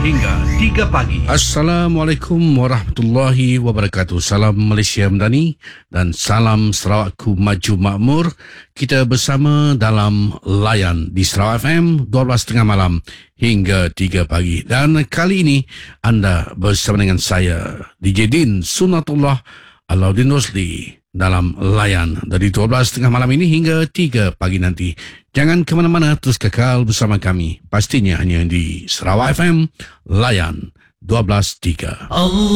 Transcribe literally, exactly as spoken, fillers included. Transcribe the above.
hingga tiga pagi. Assalamualaikum warahmatullahi wabarakatuh. Salam Malaysia Madani dan salam Sarawakku Maju Makmur. Kita bersama dalam Layan di Sarawak F M dua belas tiga puluh malam hingga tiga pagi. Dan kali ini anda bersama dengan saya D J Din Sunatullah Alauddin Rosli dalam Layan dari dua belas tiga puluh malam ini hingga tiga pagi nanti. Jangan ke mana-mana, terus kekal bersama kami. Pastinya hanya di Sarawak F M Layan dua belas tiga.